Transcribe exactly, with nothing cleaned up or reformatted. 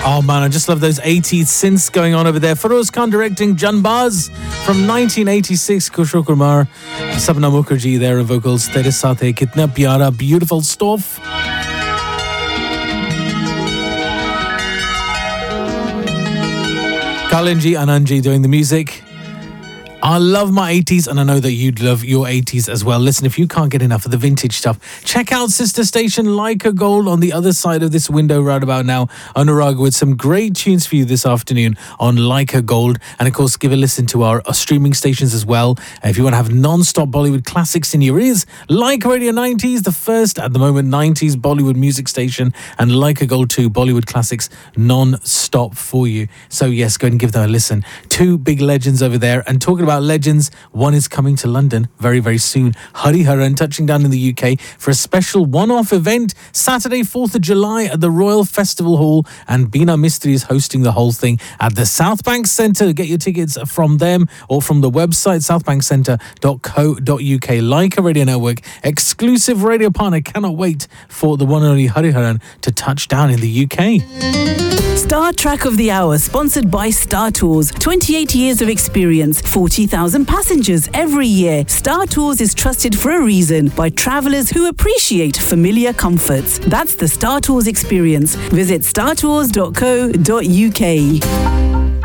Oh man, I just love those eighties synths going on over there. Feroz Khan directing Janbaz from nineteen eighty-six. Kishore Kumar, Sabna Mukherjee there on vocals. Tere Saath Hai Kitna Pyara, beautiful stuff. Kalinji Anandji doing the music. I love my eighties, and I know that you'd love your eighties as well. Listen, if you can't get enough of the vintage stuff, check out sister station Leica Gold on the other side of this window right about now. Anurag with some great tunes for you this afternoon on Leica Gold. And of course, give a listen to our, our streaming stations as well. Uh, if you want to have non-stop Bollywood classics in your ears, Leica Radio nineties, the first at the moment nineties Bollywood music station, and Leica Gold two, Bollywood classics non-stop for you. So yes, go ahead and give them a listen. Two big legends over there. And talking about legends, one is coming to London very, very soon. Hariharan touching down in the U K for a special one-off event Saturday, fourth of July at the Royal Festival Hall, and Bina Mistry is hosting the whole thing at the South Bank Centre. Get your tickets from them or from the website south bank centre dot co dot uk. Leica Radio Network, exclusive radio partner. Cannot wait for the one and only Hariharan to touch down in the U K. Star Track of the Hour, sponsored by Star Tours. twenty-eight years of experience, forty thousand passengers every year. Star Tours is trusted for a reason by travellers who appreciate familiar comforts. That's the Star Tours experience. Visit star tours dot co dot uk.